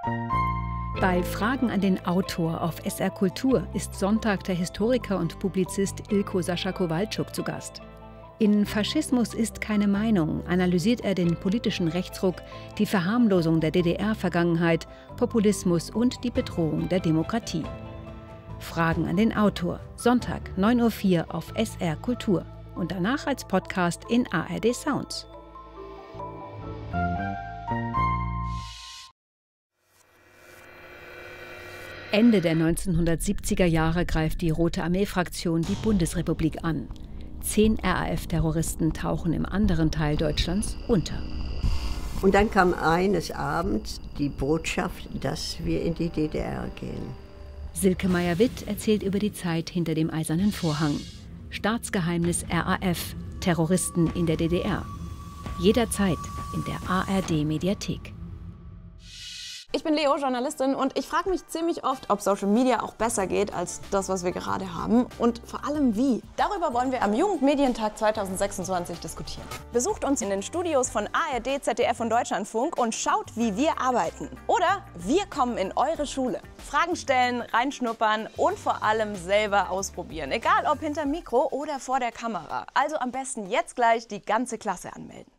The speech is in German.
Bei Fragen an den Autor auf SR Kultur ist Sonntag der Historiker und Publizist Ilko Sascha Kowalczuk zu Gast. In Faschismus ist keine Meinung analysiert er den politischen Rechtsruck, die Verharmlosung der DDR-Vergangenheit, Populismus und die Bedrohung der Demokratie. Fragen an den Autor, Sonntag 9:04 Uhr auf SR Kultur und danach als Podcast in ARD Sounds. Ende der 1970er Jahre greift die Rote Armee-Fraktion die Bundesrepublik an. 10 RAF-Terroristen tauchen im anderen Teil Deutschlands unter. Und dann kam eines Abends die Botschaft, dass wir in die DDR gehen. Silke Meyer-Witt erzählt über die Zeit hinter dem Eisernen Vorhang. Staatsgeheimnis RAF, Terroristen in der DDR. Jederzeit in der ARD-Mediathek. Ich bin Leo, Journalistin, und ich frage mich ziemlich oft, ob Social Media auch besser geht als das, was wir gerade haben und vor allem wie. Darüber wollen wir am Jugendmedientag 2026 diskutieren. Besucht uns in den Studios von ARD, ZDF und Deutschlandfunk und schaut, wie wir arbeiten. Oder wir kommen in eure Schule. Fragen stellen, reinschnuppern und vor allem selber ausprobieren. Egal ob hinter Mikro oder vor der Kamera. Also am besten jetzt gleich die ganze Klasse anmelden.